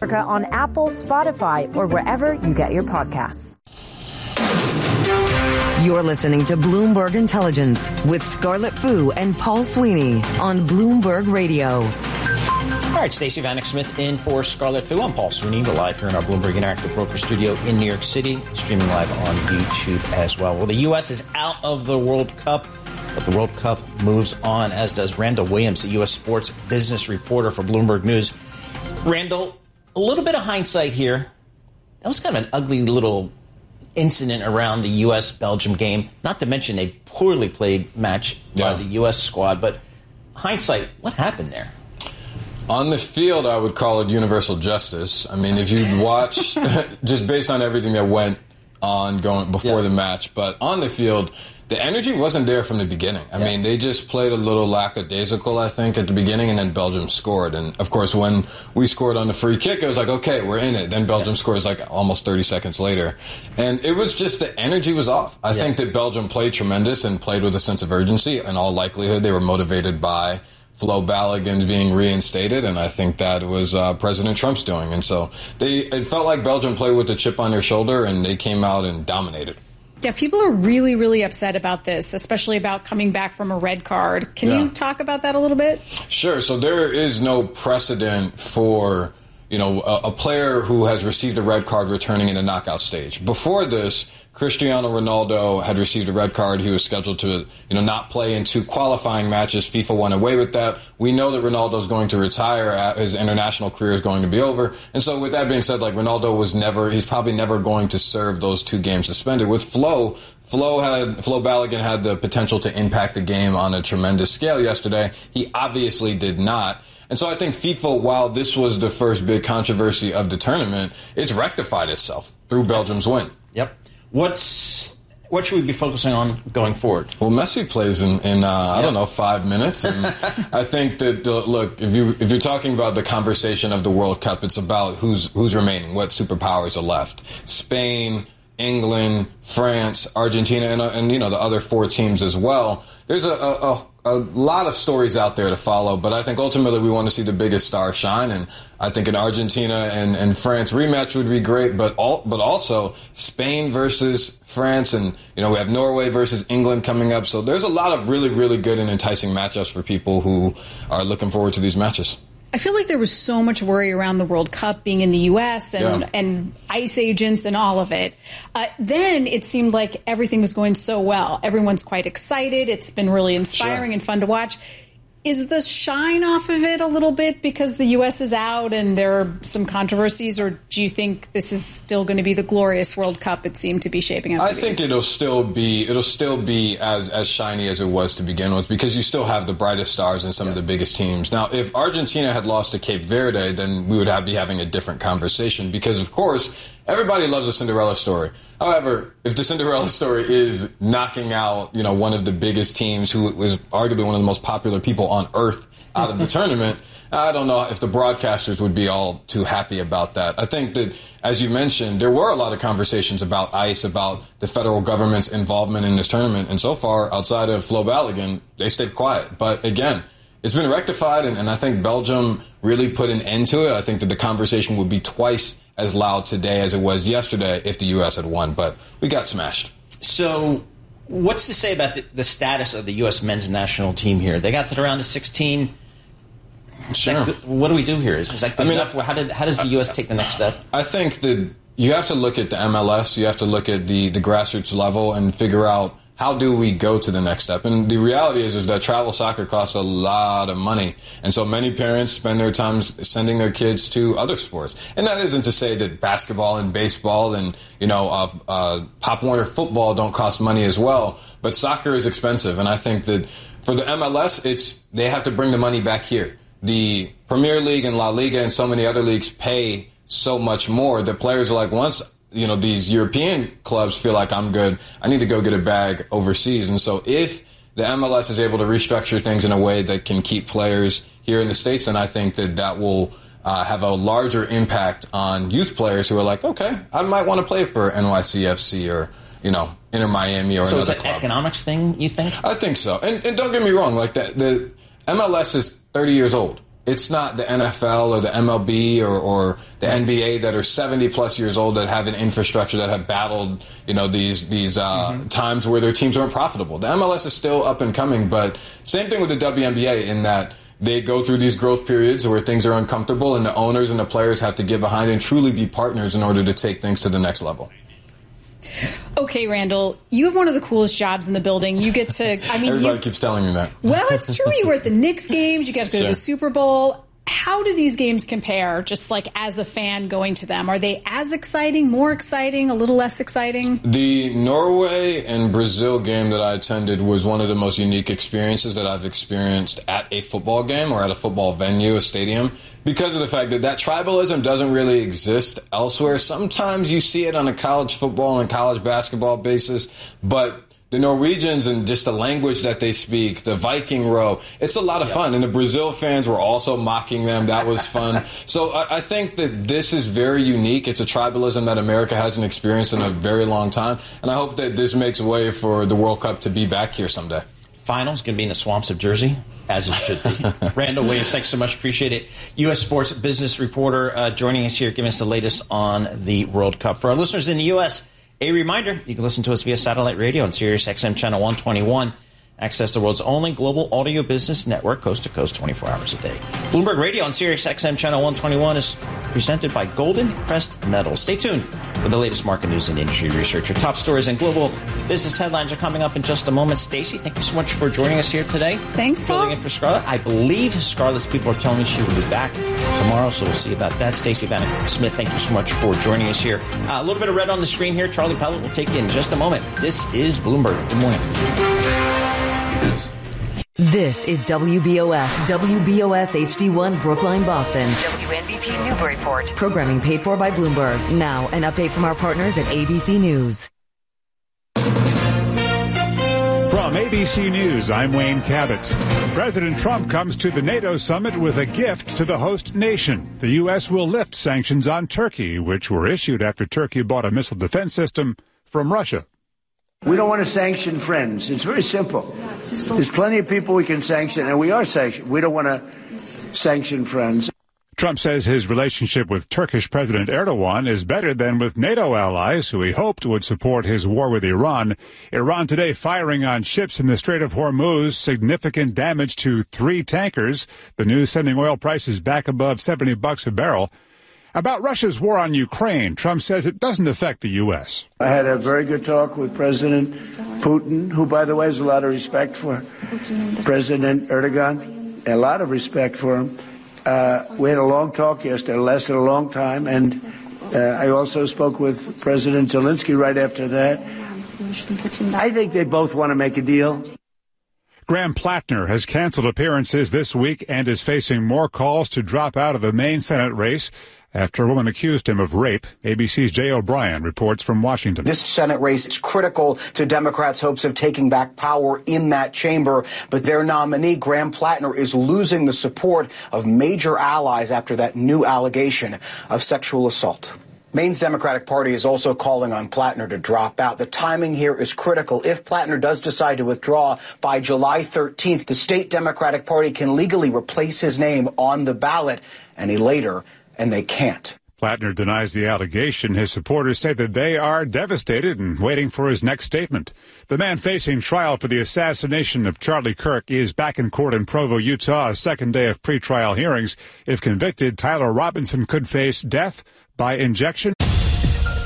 on Apple, Spotify, or wherever you get your podcasts. You're listening to Bloomberg Intelligence with Scarlett Fu and Paul Sweeney on Bloomberg Radio. All right, Stacey Vanek Smith in for Scarlett Fu. I'm Paul Sweeney. We're live here in our Bloomberg Interactive Broker Studio in New York City, streaming live on YouTube as well. Well, the U.S. is out of the World Cup, but the World Cup moves on, as does Randall Williams, the U.S. sports business reporter for Bloomberg News. Randall, a little bit of hindsight here. That was kind of an ugly little incident around the U.S.-Belgium game, not to mention a poorly played match by the U.S. squad. But hindsight, what happened there? On the field, I would call it universal justice. I mean, if you watch, just based on everything that went on going before the match, but on the field, the energy wasn't there from the beginning. I mean, they just played a little lackadaisical, I think, at the beginning, and then Belgium scored. And, of course, when we scored on the free kick, it was like, okay, we're in it. Then Belgium scores like almost 30 seconds later. And it was just the energy was off. I think that Belgium played tremendous and played with a sense of urgency. In all likelihood, they were motivated by Flo Balogun being reinstated, and I think that was President Trump's doing. And so it felt like Belgium played with a chip on their shoulder, and they came out and dominated. Yeah, people are really, really upset about this, especially about coming back from a red card. Can you talk about that a little bit? Sure. So there is no precedent for, a player who has received a red card returning in a knockout stage. Before this, Cristiano Ronaldo had received a red card. He was scheduled to, not play in 2 qualifying matches. FIFA went away with that. We know that Ronaldo is going to retire. His international career is going to be over. And so with that being said, Ronaldo he's probably never going to serve those 2 games suspended. With Flo Balogun had the potential to impact the game on a tremendous scale yesterday. He obviously did not. And so I think FIFA, while this was the first big controversy of the tournament, it's rectified itself through Belgium's win. Yep. What should we be focusing on going forward? Well, Messi plays in 5 minutes, and I think that look, if you're talking about the conversation of the World Cup, it's about who's remaining, what superpowers are left. Spain, England, France, Argentina, and the other 4 teams as well. There's a lot of stories out there to follow, but I think ultimately we want to see the biggest star shine, and I think an Argentina and France rematch would be great, but also Spain versus France, and we have Norway versus England coming up. So there's a lot of really, really good and enticing matchups for people who are looking forward to these matches. I feel like there was so much worry around the World Cup being in the U.S. and ICE agents and all of it. Then it seemed like everything was going so well. Everyone's quite excited. It's been really inspiring and fun to watch. Is the shine off of it a little bit because the U.S. is out and there are some controversies, or do you think this is still going to be the glorious World Cup it seemed to be shaping up to be? I think it'll still be as shiny as it was to begin with, because you still have the brightest stars and some of the biggest teams. Now, if Argentina had lost to Cape Verde, then we would be having a different conversation, because, of course, everybody loves a Cinderella story. However, if the Cinderella story is knocking out, one of the biggest teams who was arguably one of the most popular people on earth out of the tournament, I don't know if the broadcasters would be all too happy about that. I think that, as you mentioned, there were a lot of conversations about ICE, about the federal government's involvement in this tournament. And so far, outside of Flo Balogun, they stayed quiet. But again, it's been rectified, and I think Belgium really put an end to it. I think that the conversation would be twice as loud today as it was yesterday if the U.S. had won, but we got smashed. So what's to say about the status of the U.S. men's national team here? They got to the round of 16. Sure. What do we do here? Is that good enough? How does the U.S. take the next step? I think that you have to look at the MLS, you have to look at the grassroots level and figure out, how do we go to the next step? And the reality is that travel soccer costs a lot of money. And so many parents spend their time sending their kids to other sports. And that isn't to say that basketball and baseball and, Pop Warner football don't cost money as well. But soccer is expensive. And I think that for the MLS, they have to bring the money back here. The Premier League and La Liga and so many other leagues pay so much more that players are like, once these European clubs feel like I'm good, I need to go get a bag overseas. And so if the MLS is able to restructure things in a way that can keep players here in the States, then I think that will have a larger impact on youth players who are like, okay, I might want to play for NYCFC or, Inter Miami or another club. So it's an economics thing, you think? I think so. And don't get me wrong, like that, the MLS is 30 years old. It's not the NFL or the MLB or the NBA that are 70-plus years old that have an infrastructure that have battled, these times where their teams weren't profitable. The MLS is still up and coming, but same thing with the WNBA in that they go through these growth periods where things are uncomfortable and the owners and the players have to get behind and truly be partners in order to take things to the next level. Okay, Randall, you have one of the coolest jobs in the building. You get to, everybody keeps telling me that. Well, it's true. You were at the Knicks games. You got to go to the Super Bowl. How do these games compare, just like as a fan going to them? Are they as exciting, more exciting, a little less exciting? The Norway and Brazil game that I attended was one of the most unique experiences that I've experienced at a football game or at a football venue, a stadium, because of the fact that tribalism doesn't really exist elsewhere. Sometimes you see it on a college football and college basketball basis, but the Norwegians and just the language that they speak, the Viking row, it's a lot of fun. And the Brazil fans were also mocking them. That was fun. So I think that this is very unique. It's a tribalism that America hasn't experienced in a very long time. And I hope that this makes way for the World Cup to be back here someday. Finals going to be in the swamps of Jersey, as it should be. Randall Williams, thanks so much. Appreciate it. U.S. sports business reporter joining us here, giving us the latest on the World Cup. For our listeners in the U.S., a reminder, you can listen to us via satellite radio on Sirius XM Channel 121. Access the world's only global audio business network, coast to coast, 24 hours a day. Bloomberg Radio on Sirius XM Channel 121 is presented by Golden Crest Metals. Stay tuned for the latest market news and industry research. Your top stories and global business headlines are coming up in just a moment. Stacey, thank you so much for joining us here today. Thanks, Paul. Filling in for Scarlett. I believe Scarlett's people are telling me she will be back tomorrow, so we'll see about that. Stacey Vanek Smith, thank you so much for joining us here. A little bit of red on the screen here. Charlie Pellet will take you in just a moment. This is Bloomberg. Good morning. This is WBOS HD1 Brookline, Boston. WNBP Newburyport. Programming paid for by Bloomberg. Now, an update from our partners at ABC News. From ABC News, I'm Wayne Cabot. President Trump comes to the NATO summit with a gift to the host nation. The U.S. will lift sanctions on Turkey, which were issued after Turkey bought a missile defense system from Russia. We don't want to sanction friends. It's very simple. There's plenty of people we can sanction, and we are sanctioned. We don't want to sanction friends. Trump says his relationship with Turkish President Erdogan is better than with NATO allies, who he hoped would support his war with Iran. Iran today firing on ships in the Strait of Hormuz, significant damage to 3 tankers. The news sending oil prices back above $70 a barrel. About Russia's war on Ukraine, Trump says it doesn't affect the U.S. I had a very good talk with President Putin, who, by the way, has a lot of respect for President Erdogan, a lot of respect for him. We had a long talk yesterday, it lasted a long time, and I also spoke with President Zelensky right after that. I think they both want to make a deal. Graham Plattner has canceled appearances this week and is facing more calls to drop out of the Maine Senate race after a woman accused him of rape. ABC's Jay O'Brien reports from Washington. This Senate race is critical to Democrats' hopes of taking back power in that chamber, but their nominee, Graham Plattner, is losing the support of major allies after that new allegation of sexual assault. Maine's Democratic Party is also calling on Plattner to drop out. The timing here is critical. If Plattner does decide to withdraw by July 13th, the state Democratic Party can legally replace his name on the ballot any later, and they can't. Plattner denies the allegation. His supporters say that they are devastated and waiting for his next statement. The man facing trial for the assassination of Charlie Kirk is back in court in Provo, Utah, a second day of pretrial hearings. If convicted, Tyler Robinson could face death by injection.